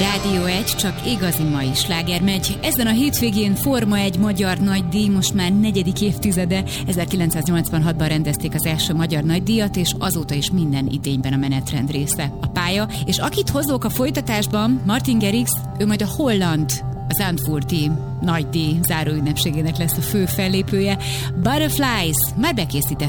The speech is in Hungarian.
Rádió 1, csak igazi mai sláger megy. Ezen a hétvégén Forma 1 magyar nagydíj, most már 4. évtizede. 1986-ban rendezték az első magyar nagydíjat, és azóta is minden idényben a menetrend része. A pálya, és akit hozok a folytatásban, Martin Garrix, ő majd a holland, az Zandvoorti nagydíj záróünnepségének lesz a fő fellépője. Butterflies, már bekészített